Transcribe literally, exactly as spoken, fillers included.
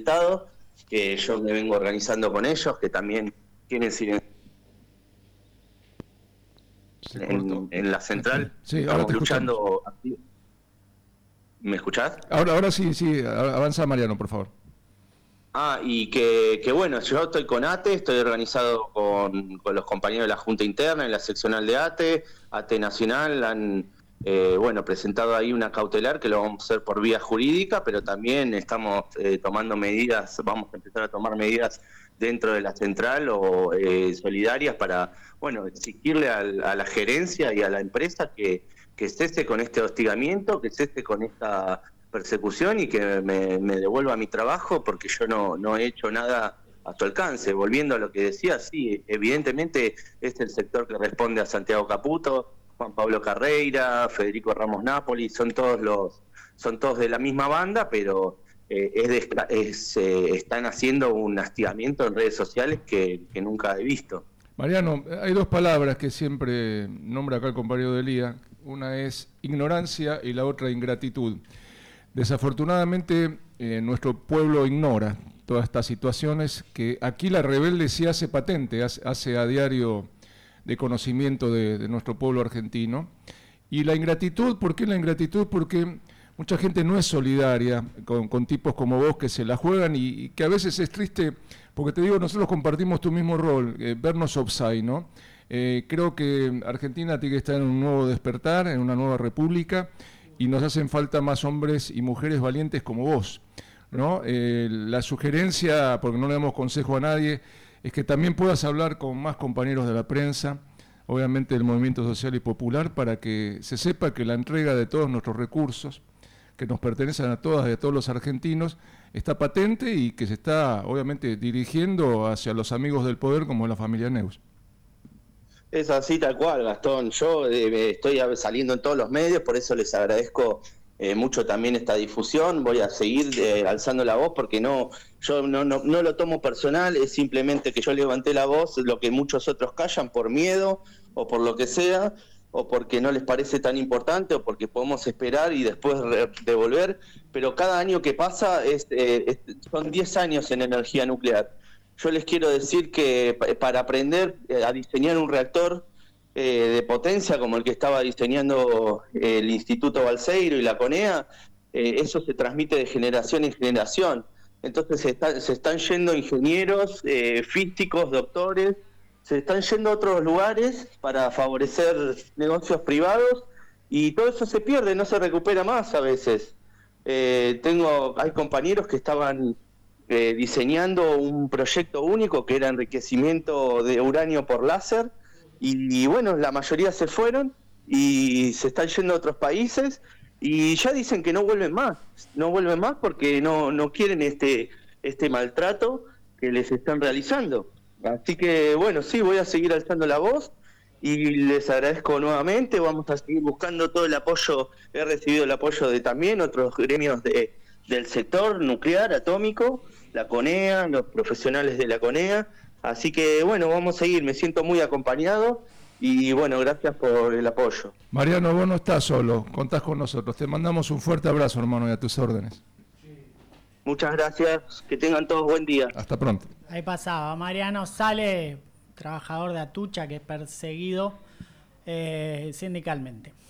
comentado, que yo me vengo organizando con ellos, que también tienen silencio en, en la central. Sí, estamos ahora te luchando. ¿Me escuchás? Ahora, ahora sí, sí, avanza Mariano, por favor. Ah, y que, que bueno, yo estoy con ATE, estoy organizado con, con los compañeros de la Junta Interna, en la seccional de ATE, ATE Nacional, han eh, bueno, presentado ahí una cautelar que lo vamos a hacer por vía jurídica, pero también estamos eh, tomando medidas, vamos a empezar a tomar medidas dentro de la central o eh, solidarias para, bueno, exigirle a, a la gerencia y a la empresa que, que cese con este hostigamiento, que cese con esta persecución y que me, me devuelva mi trabajo, porque yo no, no he hecho nada a su alcance. Volviendo a lo que decía, sí, evidentemente es el sector que responde a Santiago Caputo, Juan Pablo Carreira, Federico Ramos Napoli, son todos los, son todos de la misma banda, pero eh, es de, es, eh, están haciendo un hostigamiento en redes sociales que, que nunca he visto. Mariano, hay dos palabras que siempre nombra acá el compañero de Elía. Una es ignorancia y la otra ingratitud. Desafortunadamente, eh, nuestro pueblo ignora todas estas situaciones que aquí la rebelde sí hace patente, hace, hace a diario de conocimiento de, de nuestro pueblo argentino. Y la ingratitud, ¿por qué la ingratitud? Porque mucha gente no es solidaria con, con tipos como vos que se la juegan y, y que a veces es triste, porque te digo, nosotros compartimos tu mismo rol, eh, vernos offside, ¿no? Eh, creo que Argentina tiene que estar en un nuevo despertar, en una nueva república, y nos hacen falta más hombres y mujeres valientes como vos, ¿no? Eh, la sugerencia, porque no le damos consejo a nadie, es que también puedas hablar con más compañeros de la prensa, obviamente del movimiento social y popular, para que se sepa que la entrega de todos nuestros recursos, que nos pertenecen a todas y a todos los argentinos, está patente y que se está, obviamente, dirigiendo hacia los amigos del poder como la familia Neus. Es así tal cual, Gastón. Yo eh, estoy saliendo en todos los medios, por eso les agradezco eh, mucho también esta difusión. Voy a seguir eh, alzando la voz porque no, yo no, no, no lo tomo personal, es simplemente que yo levanté la voz, lo que muchos otros callan por miedo o por lo que sea, o porque no les parece tan importante, o porque podemos esperar y después devolver, pero cada año que pasa es, eh, es, son diez años en energía nuclear. Yo les quiero decir que para aprender a diseñar un reactor eh, de potencia como el que estaba diseñando el Instituto Balseiro y la CONEA, eh, eso se transmite de generación en generación. Entonces se, está, se están yendo ingenieros, eh, físicos, doctores, se están yendo a otros lugares para favorecer negocios privados y todo eso se pierde, no se recupera más a veces. Eh, tengo, hay compañeros que estaban Eh, diseñando un proyecto único que era enriquecimiento de uranio por láser y, y bueno, la mayoría se fueron y se están yendo a otros países y ya dicen que no vuelven más, no vuelven más porque no, no quieren este, este maltrato que les están realizando. Así que bueno, sí, voy a seguir alzando la voz y les agradezco nuevamente, vamos a seguir buscando todo el apoyo, he recibido el apoyo de también otros gremios de, del sector nuclear, atómico, la CONEA, los profesionales de la CONEA, así que bueno, vamos a seguir, me siento muy acompañado y bueno, gracias por el apoyo. Mariano, vos no estás solo, contás con nosotros, te mandamos un fuerte abrazo, hermano, y a tus órdenes. Muchas gracias, que tengan todos buen día. Hasta pronto. Ahí pasaba, Mariano Sale, trabajador de Atucha, que es perseguido eh, sindicalmente.